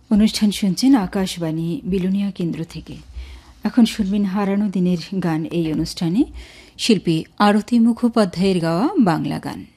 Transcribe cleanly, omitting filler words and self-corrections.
অনুষ্ঠান শুনছেন আকাশবাণী বিলোনিয়া কেন্দ্র থেকে। এখন শুনবেন হারানো দিনের গান। এই অনুষ্ঠানে শিল্পী আরতি মুখোপাধ্যায়ের গাওয়া বাংলা গান।